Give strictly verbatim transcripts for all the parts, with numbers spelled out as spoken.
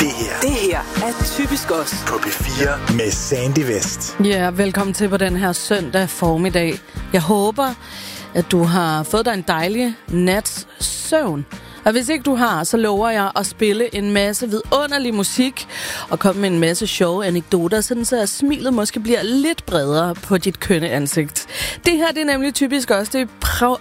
Det her, det her er typisk os på P fire med Sandy West. Ja, yeah, velkommen til på den her søndag formiddag. Jeg håber, at du har fået dig en dejlig nats søvn. Og hvis ikke du har, så lover jeg at spille en masse vidunderlig musik og komme med en masse sjove anekdoter, sådan så smilet måske bliver lidt bredere på dit kønne ansigt. Det her, det er nemlig typisk også. Det er pra-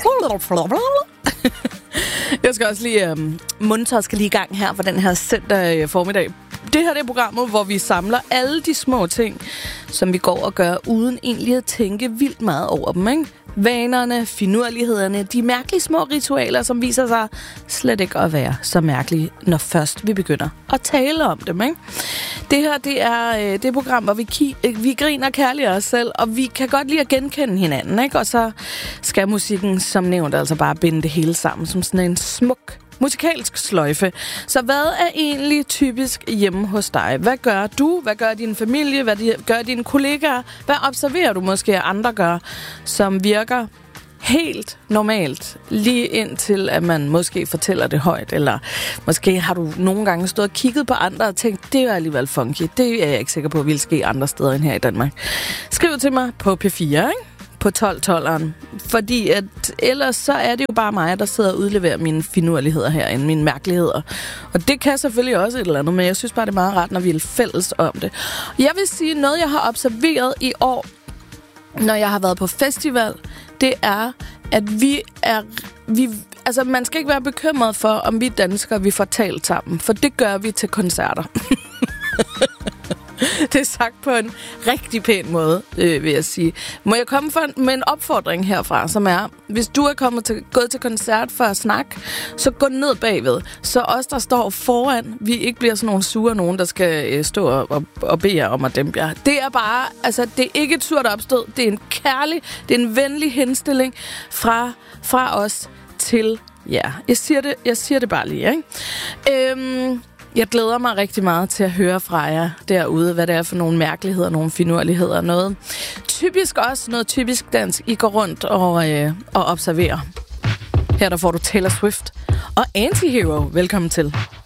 Jeg skal også lige um, munter skal lige i gang her for den her søndag formiddag. Det her det er programmet, hvor vi samler alle de små ting, som vi går og gør, uden egentlig at tænke vildt meget over dem, ikke? Vanerne, finurlighederne, de mærkelige små ritualer, som viser sig slet ikke at være så mærkelige, når først vi begynder at tale om dem, ikke? Det her, det er øh, det program, hvor vi, ki- øh, vi griner kærligt af os selv, og vi kan godt lide at genkende hinanden, ikke? Og så skal musikken, som nævnt, altså bare binde det hele sammen som sådan en smuk musikalsk sløjfe. Så hvad er egentlig typisk hjemme hos dig? Hvad gør du? Hvad gør din familie? Hvad gør dine kollegaer? Hvad observerer du måske, at andre gør, som virker helt normalt, lige indtil at man måske fortæller det højt, eller måske har du nogle gange stået og kigget på andre og tænkt, det er alligevel funky. Det er jeg ikke sikker på, vil ske andre steder end her i Danmark. Skriv til mig på P fire, ikke? På tolv tolveren. Fordi at ellers så er det jo bare mig, der sidder og udleverer mine finurligheder herinde, mine mærkeligheder. Og det kan selvfølgelig også et eller andet, men jeg synes bare, det er meget rart, når vi er fælles om det. Jeg vil sige, noget jeg har observeret i år, når jeg har været på festival, det er, at vi er... Vi, altså, man skal ikke være bekymret for, om vi danskere, vi får talt sammen. For det gør vi til koncerter. Det er sagt på en rigtig pæn måde, øh, vil jeg sige. Må jeg komme for en, med en opfordring herfra, som er, hvis du er kommet til, gået til koncert for at snakke, så gå ned bagved. Så os, der står foran, vi ikke bliver sådan nogle sure nogen, der skal øh, stå og, og, og bede jer om at dæmpe jer. Det er bare, altså, det er ikke et surt opstød. Det er en kærlig, det er en venlig henstilling fra, fra os til jer. Jeg siger det, jeg siger det bare lige, ikke? Øhm... Jeg glæder mig rigtig meget til at høre fra jer derude, hvad det er for nogle mærkeligheder, nogle finurligheder, noget typisk også, noget typisk dansk, I går rundt og, øh, og observerer. Her der får du Taylor Swift og Antihero. Velkommen til.